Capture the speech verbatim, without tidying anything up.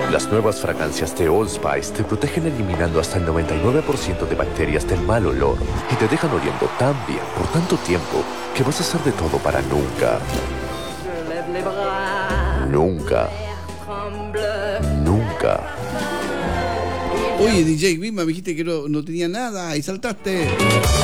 Las nuevas fragancias de Old Spice te protegen eliminando hasta el noventa y nueve por ciento de bacterias del mal olor y te dejan oliendo tan bien por tanto tiempo que vas a hacer de todo para nunca, nunca, nunca. Oye, D J Bimba, me dijiste que no, no tenía nada y saltaste.